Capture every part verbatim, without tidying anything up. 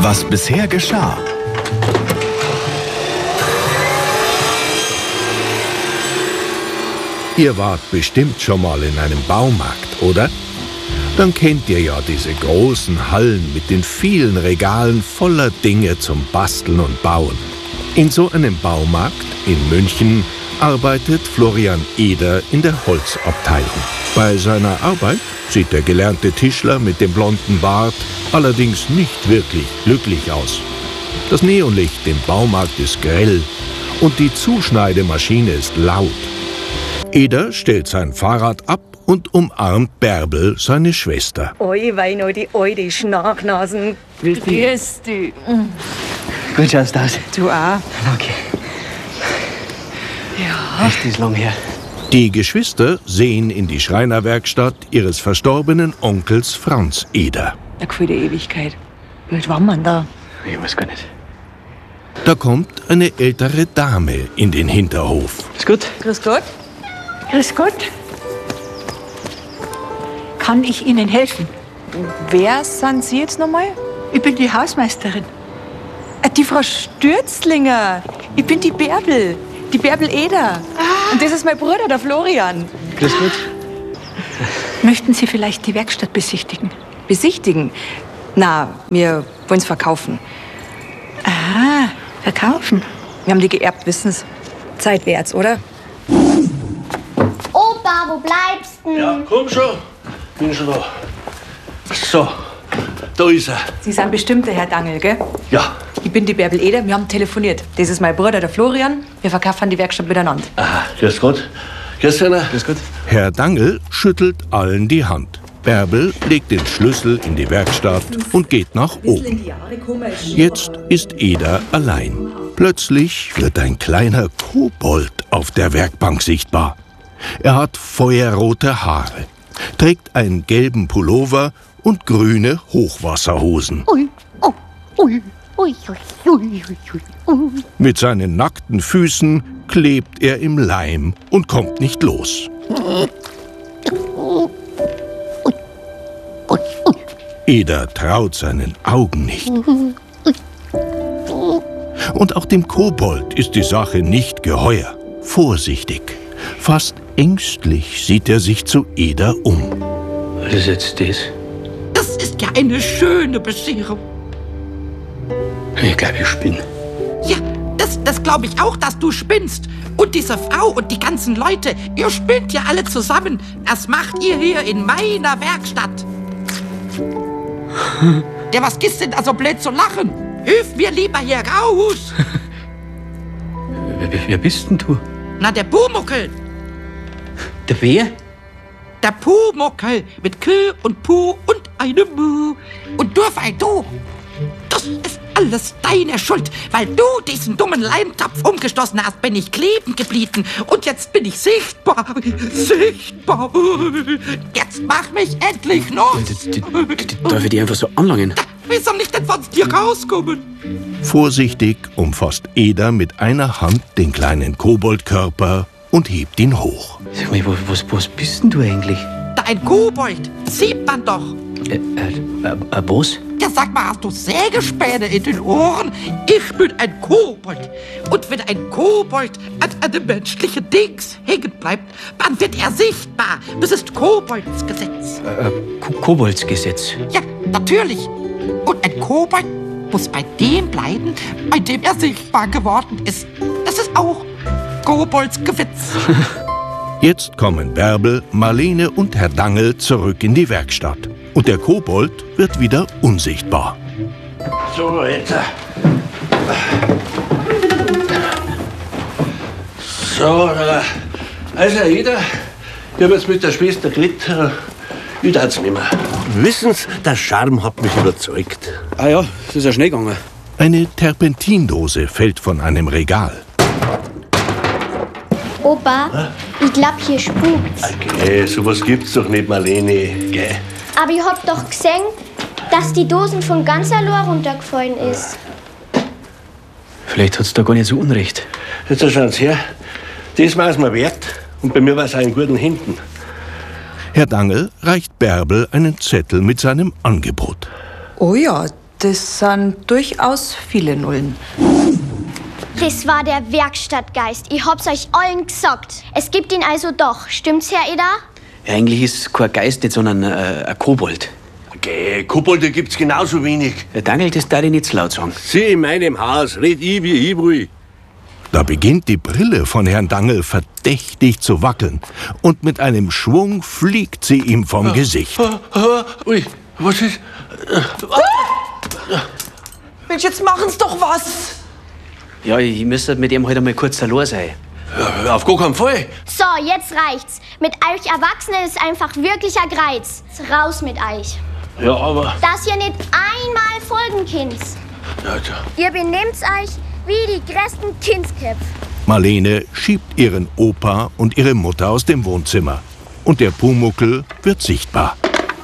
Was bisher geschah. Ihr wart bestimmt schon mal in einem Baumarkt, oder? Dann kennt ihr ja diese großen Hallen mit den vielen Regalen voller Dinge zum Basteln und Bauen. In so einem Baumarkt in München arbeitet Florian Eder in der Holzabteilung. Bei seiner Arbeit sieht der gelernte Tischler mit dem blonden Bart allerdings nicht wirklich glücklich aus. Das Neonlicht im Baumarkt ist grell und die Zuschneidemaschine ist laut. Eder stellt sein Fahrrad ab und umarmt Bärbel, seine Schwester. Oi, wein, die alte Schnarchnasen. Grüß dich. Gut schaust du aus. Du auch. Okay. Ja. Echt ist lang her. Die Geschwister sehen in die Schreinerwerkstatt ihres verstorbenen Onkels Franz Eder. Eine gefühlte Ewigkeit. Wie alt war man da? Ich weiß gar nicht. Da kommt eine ältere Dame in den Hinterhof. Ist gut? Grüß Gott. Grüß Gott. Kann ich Ihnen helfen? Wer sind Sie jetzt nochmal? Ich bin die Hausmeisterin. Äh, Die Frau Stürzlinger. Ich bin die Bärbel. Die Bärbel Eder. Und das ist mein Bruder, der Florian. Grüß Gott. Möchten Sie vielleicht die Werkstatt besichtigen? Besichtigen? Na, wir wollen es verkaufen. Ah, verkaufen. Wir haben die geerbt, wissen Sie. Zeit wär's, oder? Opa, wo bleibst du? Ja, komm schon. Bin schon da. So, da ist er. Sie sind bestimmt der Herr Dangel, gell? Ja. Ich bin die Bärbel Eder, wir haben telefoniert. Das ist mein Bruder, der Florian. Wir verkaufen die Werkstatt miteinander. Aha, grüß Gott. Grüß dich. Grüß Gott. Herr Dangel schüttelt allen die Hand. Bärbel legt den Schlüssel in die Werkstatt und geht nach oben. Jetzt ist Eder allein. Plötzlich wird ein kleiner Kobold auf der Werkbank sichtbar. Er hat feuerrote Haare, trägt einen gelben Pullover und grüne Hochwasserhosen. Ui, oh, ui, ui, ui, ui, ui. Mit seinen nackten Füßen klebt er im Leim und kommt nicht los. Eder traut seinen Augen nicht. Und auch dem Kobold ist die Sache nicht geheuer. Vorsichtig, fast ängstlich sieht er sich zu Eder um. Was ist jetzt das? Das ist ja eine schöne Bescherung. Ich glaube, ich spinne. Ja, das, das glaube ich auch, dass du spinnst. Und diese Frau und die ganzen Leute, ihr spinnt ja alle zusammen. Das macht ihr hier in meiner Werkstatt. Der, was gibt's denn da so blöd zu lachen? Hilf mir lieber hier raus. Wer, wer, wer bist denn du? Na, der Pumuckel. Der wer? Der Pumuckel mit K und Pu und einem Mu. Und nur weil du, das ist alles deine Schuld. Weil du diesen dummen Leimtopf umgestoßen hast, bin ich kleben geblieben. Und jetzt bin ich sichtbar. Sichtbar. Jetzt mach mich endlich los. D- d- d- Darf ich die einfach so anlangen? Wie soll ich denn von dir rauskommen? Vorsichtig umfasst Eder mit einer Hand den kleinen Koboldkörper und hebt ihn hoch. Sag mal, was, was, was bist denn du eigentlich? Da ein Kobold, sieht man doch. Äh, äh, äh, was? Ja, sag mal, hast du Sägespäne in den Ohren? Ich bin ein Kobold. Und wenn ein Kobold an einem menschlichen Dings hängen bleibt, dann wird er sichtbar. Das ist Kobolds Gesetz. Äh, Ko- Koboldsgesetz. Ja, natürlich. Und ein Kobold muss bei dem bleiben, bei dem er sichtbar geworden ist. Das ist auch Kobolds Gesetz. Jetzt kommen Bärbel, Marlene und Herr Dangel zurück in die Werkstatt. Und der Kobold wird wieder unsichtbar. So, jetzt. So, da. Also, jeder, ich habe jetzt mit der Schwester geredet. Ich darf's nicht mehr. Wissen Sie, der Charme hat mich überzeugt. Ah ja, das ist ja schnell gegangen. Eine Terpentindose fällt von einem Regal. Opa, ich glaub, hier spukt's. Okay, sowas gibt's doch nicht, Marlene. Gell? Aber ich hab doch gesehen, dass die Dosen von ganz allein runtergefallen ist. Vielleicht hat's da gar nicht so unrecht. Jetzt schauen Sie her. Das war's mir wert. Und bei mir war es auch in guten Händen. Herr Dangel reicht Bärbel einen Zettel mit seinem Angebot. Oh ja, Das sind durchaus viele Nullen. Das war der Werkstattgeist. Ich hab's euch allen gesagt. Es gibt ihn also doch. Stimmt's, Herr Eder? Ja, eigentlich ist es kein Geist nicht, sondern äh, ein Kobold. Geh, Kobolde gibt's genauso wenig. Der Dangel, das darf ich nicht zu laut sagen. Sie in meinem Haus, red ich, wie ich will. Da beginnt die Brille von Herrn Dangel verdächtig zu wackeln. Und mit einem Schwung fliegt sie ihm vom Gesicht. Ui, was ist... Mensch, jetzt machen's doch was. Ja, ich müsste mit ihm heute mal kurz allein sein. Ja, auf gar keinen Fall. So, jetzt reicht's. Mit euch Erwachsenen ist einfach wirklich ein Greiz. Raus mit euch. Ja, aber... Dass ihr nicht einmal folgen könnt. Ja, ja. Ihr benehmt euch wie die größten Kindsköpfe. Marlene schiebt ihren Opa und ihre Mutter aus dem Wohnzimmer. Und der Pumuckl wird sichtbar.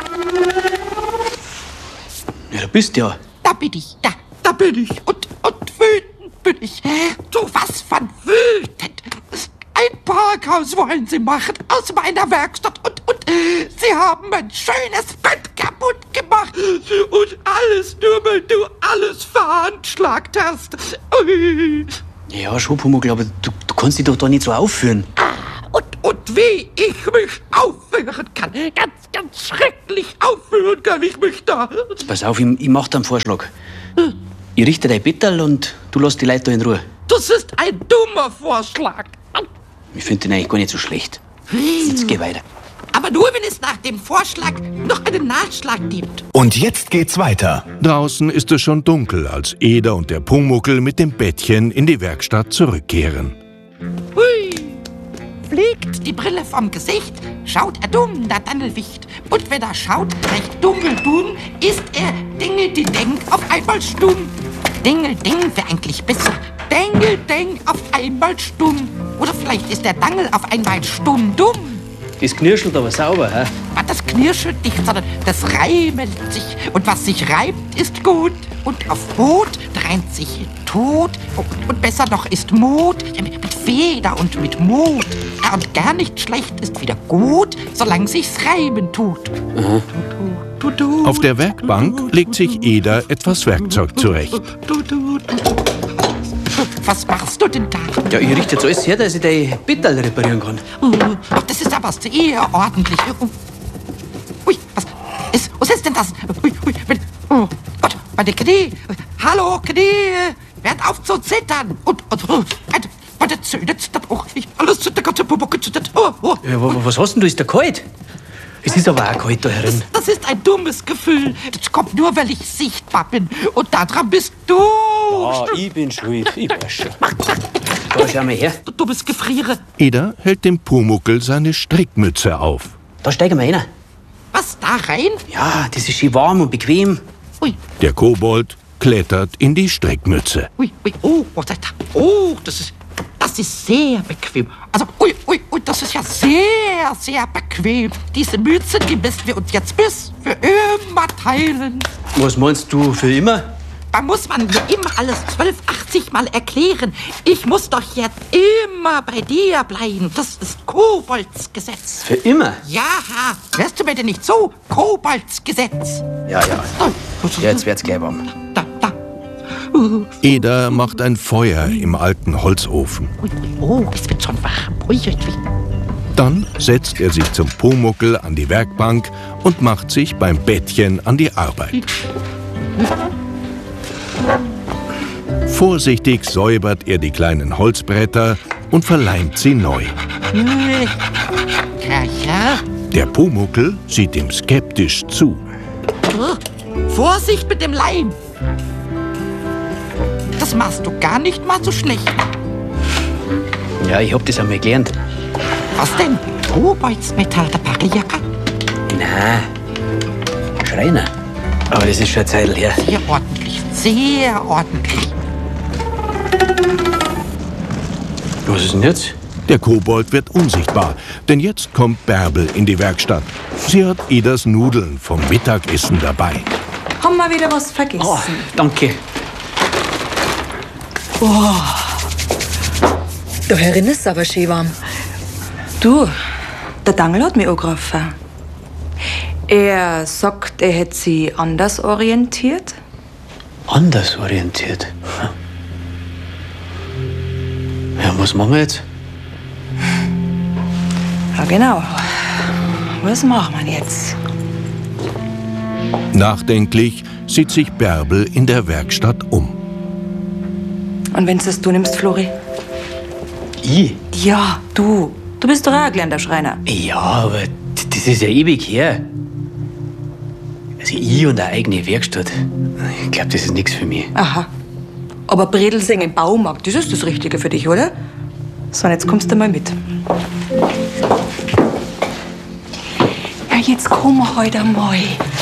Ja, da bist du ja. Da bin ich, da, da bin ich. Und, und wütend bin ich. So was von wütend. Ein Parkhaus wollen sie machen aus meiner Werkstatt. Und, und sie haben mein schönes Bett kaputt gemacht. Und alles nur, weil du alles veranschlagt hast. Ui. Ja, schon, Pumuckl, aber du, du kannst dich doch da nicht so aufführen. Und, und wie ich mich aufführen kann. Ganz, ganz schrecklich aufführen kann ich mich da. Pass auf, ich, ich mach dir einen Vorschlag. Ich richte dein Bettel und du lässt die Leute da in Ruhe. Das ist ein dummer Vorschlag. Ich finde den eigentlich gar nicht so schlecht. Jetzt geh weiter. Aber nur, wenn es nach dem Vorschlag noch einen Nachschlag gibt. Und jetzt geht's weiter. Draußen ist es schon dunkel, als Eder und der Pumuckl mit dem Bettchen in die Werkstatt zurückkehren. Hui! Fliegt die Brille vom Gesicht, schaut er dumm, der Dandelwicht. Und wenn er schaut, recht dunkel-dumm, ist er Dingelding auf einmal stumm. Dingelding wäre eigentlich besser. Dingelding auf einmal stumm. Oder vielleicht ist der Dangel auf einmal stumm-dumm. Das knirschelt aber sauber, hä? Aber das knirschelt nicht, sondern das reimt sich. Und was sich reimt, ist gut. Und auf Mut reimt sich Tod. Und, und besser noch ist Mut. Ja, mit, mit Feder und mit Mut. Ja, und gar nicht schlecht ist wieder gut, solange sich's reimen tut. Aha. Du, du, du, Auf der Werkbank legt sich Eder etwas Werkzeug zurecht. du, du, du. Was machst du denn da? Ja, ich richte jetzt alles her, dass ich dein Bettel reparieren kann. Ach, das ist aber sehr ordentlich. Ui, was ist, was ist denn das? Ui, ui, oh Gott, meine Knie. Hallo, Knie. Hört auf zu zittern. Und, und, meine, meine Zähne zittern auch. Alles zittert, ganze Puppe zittert. Oh, oh. Ja, was hast denn du? Ist da kalt? Es ist aber auch kalt da herin. Das, das ist ein dummes Gefühl. Das kommt nur, weil ich sichtbar bin. Und daran bist du. Ja, ich bin schuld. Ich weiß schon. Da, schau mal her. Du dummes Gefriere. Eder hält dem Pumuckl seine Strickmütze auf. Da steigen wir rein. Was, da rein? Ja, das ist schön warm und bequem. Ui, Der Kobold klettert in die Strickmütze. ui, ui. Oh, oh, das, oh, das ist... Das ist sehr bequem. Also, ui, ui, ui, das ist ja sehr, sehr bequem. Diese Mütze, die müssen wir uns jetzt bis für immer teilen. Was meinst du, für immer? Da muss man mir immer alles zwölfhundertachtzig Mal erklären. Ich muss doch jetzt immer bei dir bleiben. Das ist Kobolds Gesetz. Für immer? Ja, hörst du mir denn nicht so? Kobolds Gesetz. Ja, ja. Ja, jetzt wird's gleich warm. Da, da. Eder macht ein Feuer im alten Holzofen. Oh, es wird schon warm. Ui, ui, ui. Dann setzt er sich zum Pumuckl an die Werkbank und macht sich beim Bettchen an die Arbeit. Vorsichtig säubert er die kleinen Holzbretter und verleimt sie neu. Ja, ja. Der Pumuckl sieht ihm skeptisch zu. Vorsicht mit dem Leim. Das machst du gar nicht mal so schlecht. Ja, ich hab das einmal gelernt. Was denn? Koboldsmetall, der Parierka? Nein, Schreiner. Aber das ist schon eine Zeit her. Sehr ordentlich, sehr ordentlich. Was ist denn jetzt? Der Kobold wird unsichtbar, denn jetzt kommt Bärbel in die Werkstatt. Sie hat Eders Nudeln vom Mittagessen dabei. Haben wir wieder was vergessen? Oh, danke. Da herin ist aber schön warm. Du, der Dangel hat mich angerufen. Er sagt, er hätte sie anders orientiert. Anders orientiert. Ja, was machen wir jetzt? Ja, genau. Was machen wir jetzt? Nachdenklich sieht sich Bärbel in der Werkstatt um. Und wenn es du nimmst, Flori? Ich? Ja, du. Du bist doch auch ein gelernter Schreiner. Ja, aber das ist ja ewig her. Also ich und eine eigene Werkstatt. Ich glaube, das ist nichts für mich. Aha. Aber Bredelsing im Baumarkt, das ist das Richtige für dich, oder? So, und jetzt kommst du mal mit. Ja, jetzt komm heute mal.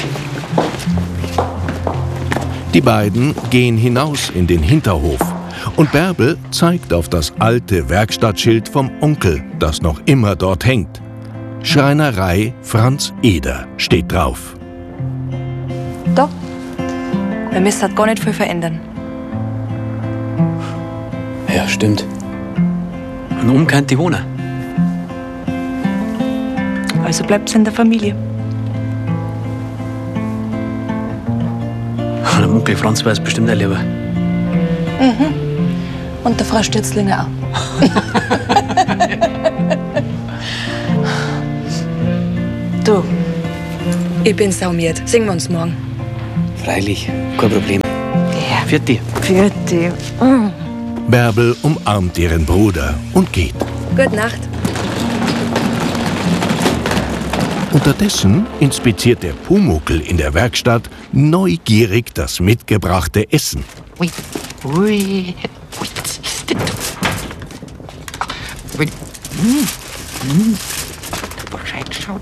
Die beiden gehen hinaus in den Hinterhof und Bärbel zeigt auf das alte Werkstattschild vom Onkel, das noch immer dort hängt. Schreinerei Franz Eder steht drauf. Da. Wir müssen halt gar nicht viel verändern. Ja, stimmt. Und oben kann die wohnen. Also bleibt's in der Familie. Und dem Onkel Franz war es bestimmt auch lieber. Mhm. Und der Frau Stürzlinger auch. Du, ich bin saumiert. Singen wir uns morgen. Freilich, kein Problem. Ja. Vierte. Vierte. Mhm. Bärbel umarmt ihren Bruder und geht. Gute Nacht. Unterdessen inspiziert der Pumuckl in der Werkstatt neugierig das mitgebrachte Essen. Ui, ui, ui, was ist denn das? Ui, hm, hm, aber scheint schon.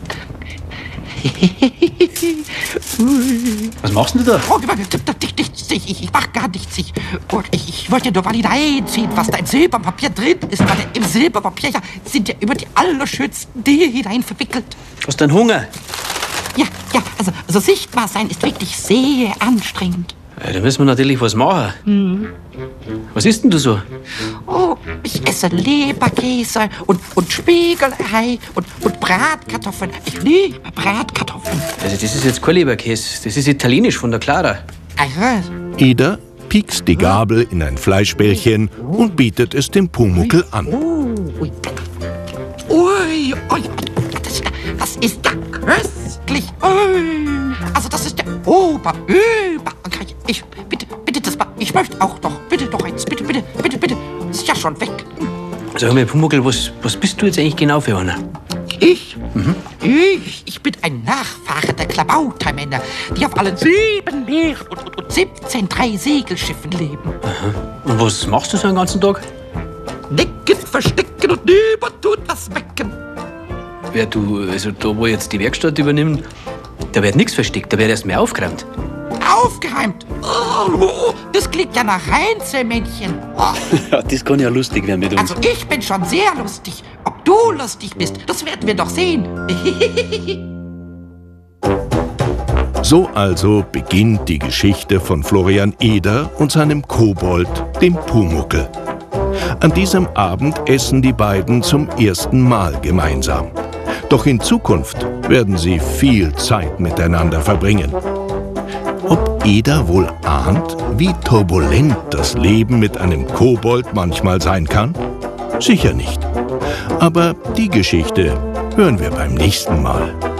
Ui. Was machst denn du da? Oh, nichts, ich, ich mach gar nichts. Ich, ich, ich wollte nur mal hineinziehen, was da im Silberpapier drin ist. Weil im Silberpapier ja, sind ja über die allerschönsten Dinge hinein verwickelt. Hast du einen Hunger? Ja, ja, also, also sichtbar sein ist wirklich sehr anstrengend. Ja, da müssen wir natürlich was machen. Mhm. Was isst denn du so? Oh, ich esse Leberkäse und, und Spiegelei und, und Bratkartoffeln. Ich liebe Bratkartoffeln. Also das ist jetzt kein Leberkäse, das ist italienisch von der Clara. Aha. Eder piekst die Gabel in ein Fleischbällchen und bietet es dem Pumuckl an. Ui, ui, ui, das, das ist ja köstlich. Ui. Also das ist der Ober, über. Ich, bitte, bitte, das war, ich möchte auch doch, bitte doch eins, bitte, bitte, bitte, bitte. Das ist ja schon weg. Sag mal, Pumuckl, was, was bist du jetzt eigentlich genau für einer? Ich? Mhm. Ich? Ich bin ein Nachfahre der Klabautermänner, die auf allen sieben Meeren und, und, und siebzehn drei Segelschiffen leben. Aha. Und was machst du so den ganzen Tag? Nicken, verstecken und niemand tut was wecken. Ja, du, also da, wo jetzt die Werkstatt übernimmt, da wird nichts versteckt, da wird erst mehr aufgeräumt. Aufgeräumt? Oh, das klingt ja nach Heinzelmännchen. Oh. Ja, das kann ja lustig werden mit uns. Also ich bin schon sehr lustig. Ob du lustig bist, das werden wir doch sehen. So also beginnt die Geschichte von Florian Eder und seinem Kobold, dem Pumuckl. An diesem Abend essen die beiden zum ersten Mal gemeinsam. Doch in Zukunft werden sie viel Zeit miteinander verbringen. Ob Eder wohl ahnt, wie turbulent das Leben mit einem Kobold manchmal sein kann? Sicher nicht. Aber die Geschichte hören wir beim nächsten Mal.